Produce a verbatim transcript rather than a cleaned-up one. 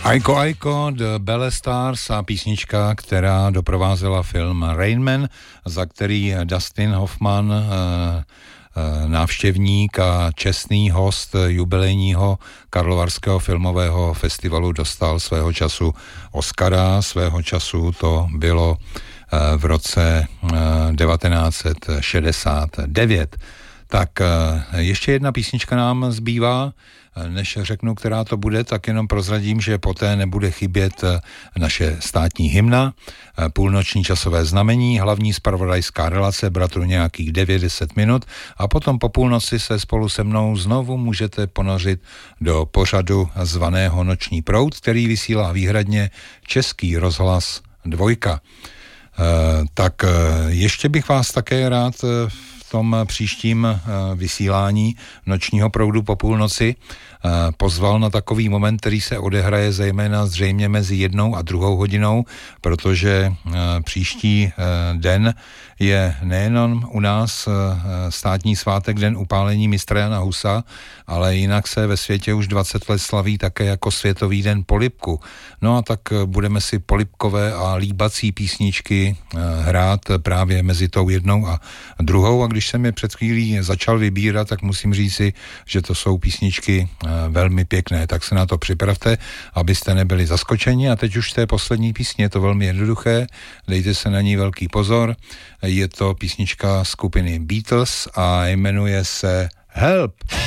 Aiko Aiko, The Belle Stars a písnička, která doprovázela film Rain Man, za který Dustin Hoffman, návštěvník a čestný host jubilejního Karlovarského filmového festivalu, dostal svého času Oscara. Svého času to bylo v roce devatenáct set šedesát devět. Tak ještě jedna písnička nám zbývá. Než řeknu, která to bude, tak jenom prozradím, že poté nebude chybět naše státní hymna, půlnoční časové znamení, hlavní zpravodajská relace, bratru nějakých devět deset minut a potom po půlnoci se spolu se mnou znovu můžete ponořit do pořadu zvaného Noční proud, který vysílá výhradně Český rozhlas dvojka. Tak ještě bych vás také rád v tom příštím vysílání Nočního proudu po půlnoci pozval na takový moment, který se odehraje zejména zřejmě mezi jednou a druhou hodinou, protože příští den je nejenom u nás státní svátek Den upálení mistra Jana Husa, ale jinak se ve světě už dvacet let slaví také jako Světový den polibku. No a tak budeme si polibkové a líbací písničky hrát právě mezi tou jednou a druhou, a když jsem je před chvílí začal vybírat, tak musím říci, že to jsou písničky velmi pěkné, tak se na to připravte, abyste nebyli zaskočeni. A teď už v té poslední písni je to velmi jednoduché, dejte se na ní velký pozor. Je to písnička skupiny Beatles a jmenuje se Help.